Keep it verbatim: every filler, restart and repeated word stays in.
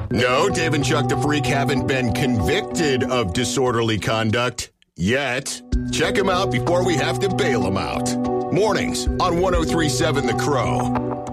No, Dave and Chuck the Freak haven't been convicted of disorderly conduct yet. Check them out before we have to bail them out. Mornings on one oh three point seven The Crow.